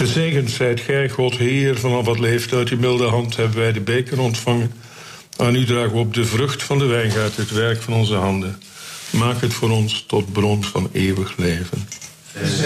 Gezegend zijt gij, God Heer, vanaf wat leeft uit uw milde hand hebben wij de beker ontvangen. Aan u dragen we op de vrucht van de wijngaard, het werk van onze handen. Maak het voor ons tot bron van eeuwig leven.